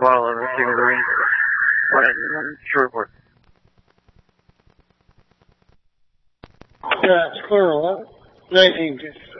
While I was doing the ring. Short work. Yeah, it's clear. 19.